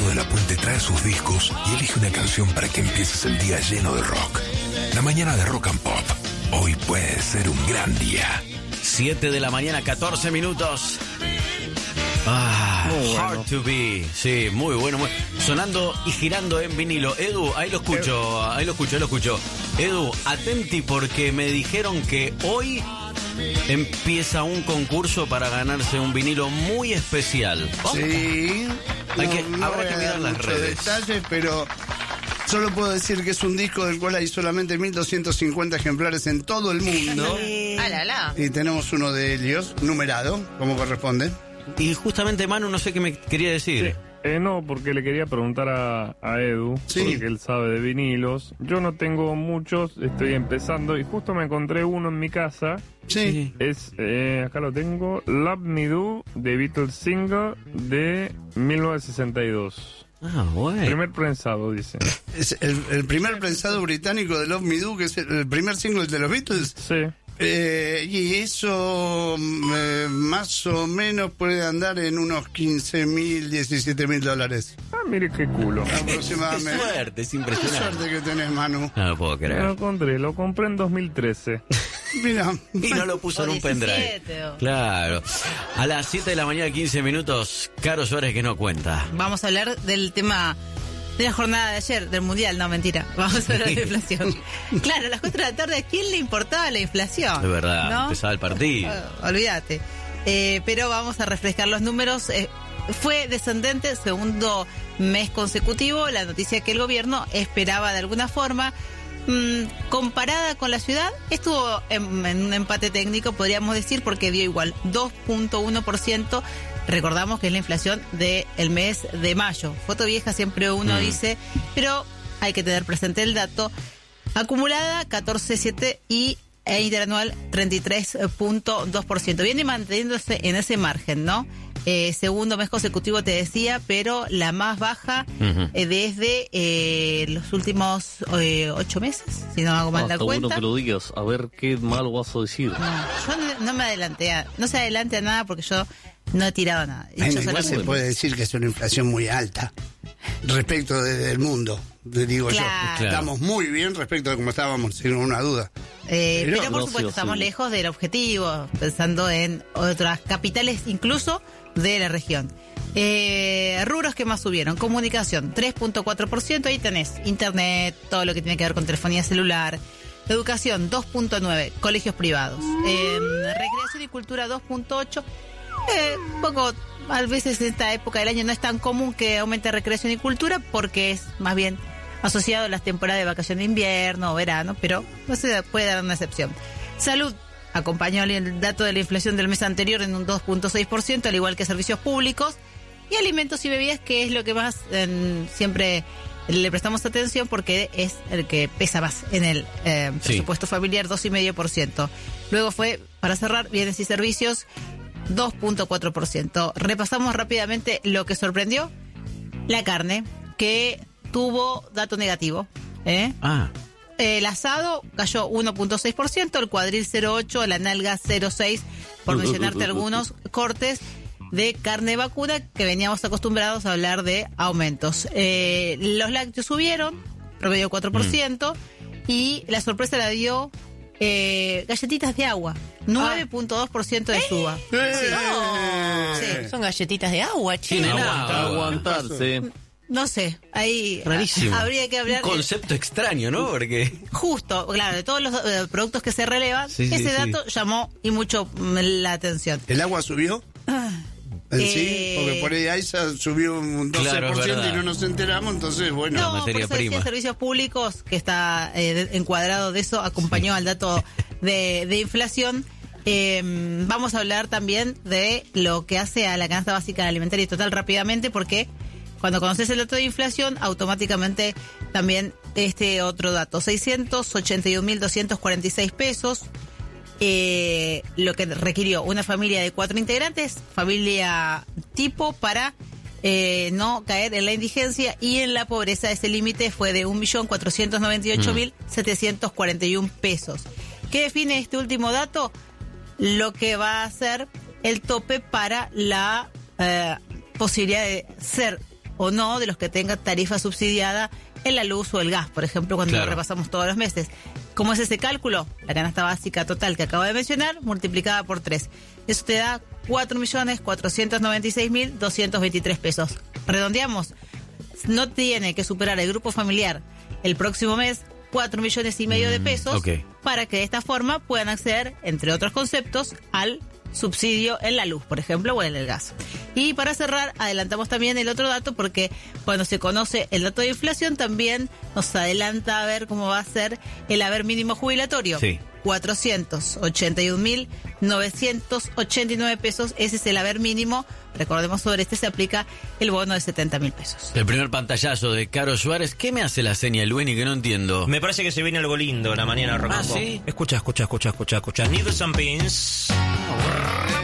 lado de la puente trae sus discos y elige una canción para que empieces el día lleno de rock. La mañana de Rock and Pop. Hoy puede ser un gran día. 7 de la mañana, 14 minutos. Hard to be. Sí, muy bueno. Sonando y girando en vinilo. Edu, ahí lo escucho. Edu, atenti porque me dijeron que hoy empieza un concurso para ganarse un vinilo muy especial. Sí. Habrá que mirar las redes. Detalles, pero solo puedo decir que es un disco del cual hay solamente 1.250 ejemplares en todo el mundo. Y tenemos uno de ellos, numerado, como corresponde. Y justamente Manu, no sé qué me quería decir. Sí. No, porque le quería preguntar a Edu, porque él sabe de vinilos. Yo no tengo muchos, estoy empezando y justo me encontré uno en mi casa. Sí. Es, acá lo tengo, Love Me Do, de Beatles Single de 1962. Bueno. Primer prensado, dice. Es el primer prensado británico de Love Me Do, que es el primer single de los Beatles. Sí. Y eso más o menos puede andar en unos 15.000, 17.000 dólares. Mire qué culo. Aproximadamente. Qué suerte, es Qué impresionante. suerte que tenés, Manu. No lo puedo creer. Lo compré en 2013. Mira. Y no lo puso en un pendrive. Claro. A las 7 de la mañana, 15 minutos, Caro Suárez que no cuenta. Vamos a hablar del tema de la jornada de ayer, del mundial, no, mentira. Vamos a hablar de la inflación. Claro, a las 4 de la tarde, ¿a quién le importaba la inflación? De verdad, ¿no? empezaba el partido. Olvídate. Pero vamos a refrescar los números. Fue descendente, segundo mes consecutivo, la noticia que el gobierno esperaba de alguna forma. Comparada con la ciudad, estuvo en un empate técnico, podríamos decir, porque dio igual, 2.1%. Recordamos que es la inflación del mes de mayo. Foto vieja siempre uno dice, pero hay que tener presente el dato. Acumulada 14.7 y interanual 33.2%. Viene manteniéndose en ese margen, ¿no? Segundo mes consecutivo te decía, pero la más baja desde los últimos 8 meses, si no hago mal la cuenta. Está bueno que lo digas, a ver qué mal vas a decir. No, yo no me adelanté, no se adelante a nada porque yo no he tirado nada. Igual se puede decir que es una inflación muy alta respecto del mundo, digo yo. Estamos muy bien respecto de cómo estábamos, sin ninguna duda. Pero por supuesto estamos lejos del objetivo, pensando en otras capitales incluso de la región. Rubros que más subieron: comunicación 3.4%, ahí tenés internet, todo lo que tiene que ver con telefonía celular. Educación 2.9%, colegios privados. Recreación y cultura 2.8%. Poco, a veces en esta época del año no es tan común que aumente recreación y cultura porque es más bien asociado a las temporadas de vacación de invierno o verano, pero no se puede dar una excepción. Salud acompañó el dato de la inflación del mes anterior en un 2.6%, al igual que servicios públicos y alimentos y bebidas, que es lo que más siempre le prestamos atención porque es el que pesa más en el presupuesto familiar, 2,5%. Luego fue, para cerrar, bienes y servicios, 2.4%. Repasamos rápidamente lo que sorprendió. La carne, que tuvo dato negativo. El asado cayó 1.6%, el cuadril 0.8%, la nalga 0.6%, por mencionarte algunos cortes de carne vacuna que veníamos acostumbrados a hablar de aumentos. Los lácteos subieron, promedio 4%, y la sorpresa la dio galletitas de agua, 9.2% de suba. Sí. Son galletitas de agua, chicos. Aguantarse. No sé, ahí rarísimo. Habría que hablar. Un concepto extraño, ¿no? Porque justo, claro, de todos los productos que se relevan, ese dato llamó y mucho la atención. ¿El agua subió? Sí, porque por ahí AISA subió un 12% y no nos enteramos, entonces bueno. No, materia por eso decía servicios públicos, que está encuadrado de eso, acompañó al dato de inflación. Vamos a hablar también de lo que hace a la canasta básica alimentaria y total rápidamente, porque cuando conoces el dato de inflación, automáticamente también este otro dato, 681.246 pesos. Lo que requirió una familia de 4 integrantes, familia tipo, para no caer en la indigencia y en la pobreza. Ese límite fue de 1.498.741 pesos. ¿Qué define este último dato? Lo que va a ser el tope para la posibilidad de ser o no de los que tengan tarifa subsidiada en la luz o el gas, por ejemplo, cuando lo repasamos todos los meses. ¿Cómo es ese cálculo? La canasta básica total que acabo de mencionar, multiplicada por 3. Eso te da 4.496.223 pesos. Redondeamos. No tiene que superar el grupo familiar el próximo mes 4,5 millones de pesos para que de esta forma puedan acceder, entre otros conceptos, al subsidio en la luz, por ejemplo, o en el gas. Y para cerrar, adelantamos también el otro dato porque cuando se conoce el dato de inflación también nos adelanta a ver cómo va a ser el haber mínimo jubilatorio. Sí. 481.989 pesos, ese es el haber mínimo. Recordemos, sobre este se aplica el bono de 70.000 pesos. El primer pantallazo de Caro Suárez. ¿Qué me hace la seña, Lueni, que no entiendo? Me parece que se viene algo lindo la mañana, Rock and Pop. ¿Sí? Escucha. Need some beans.